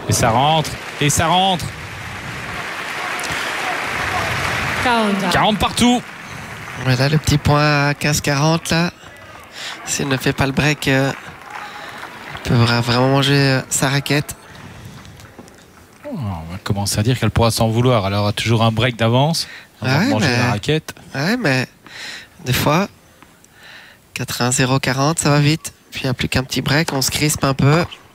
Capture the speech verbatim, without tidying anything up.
Et ça rentre. Et ça rentre. quarante partout. Voilà le petit point à quinze quarante là. S'il ne fait pas le break, euh, il peut vraiment manger euh, sa raquette. Oh, on va commencer à dire qu'elle pourra s'en vouloir. Elle aura toujours un break d'avance. On va Ouais, manger mais... la raquette. Ouais, mais des fois, quatre-un zéro quarante, ça va vite. Puis il n'y a plus qu'un petit break, on se crispe un peu.